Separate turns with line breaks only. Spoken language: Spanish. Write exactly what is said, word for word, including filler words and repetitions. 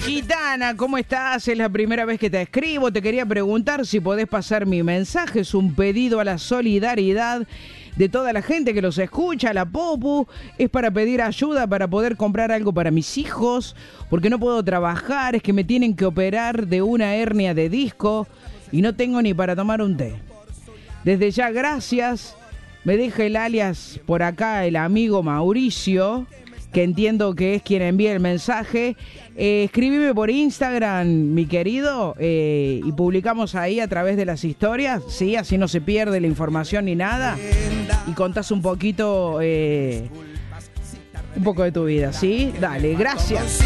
Gitana, ¿cómo estás? Es la primera vez que te escribo. Te quería preguntar si podés pasar mi mensaje. Es un pedido a la solidaridad de toda la gente que los escucha, la Popu. Es para pedir ayuda para poder comprar algo para mis hijos, porque no puedo trabajar, es que me tienen que operar de una hernia de disco y no tengo ni para tomar un té. Desde ya, gracias. Me deja el alias por acá el amigo Mauricio, que entiendo que es quien envía el mensaje. Eh, escríbeme por Instagram, mi querido, eh, y publicamos ahí a través de las historias, ¿sí? Así no se pierde la información ni nada. Y contás un poquito, eh, un poco de tu vida, ¿sí? Dale, gracias.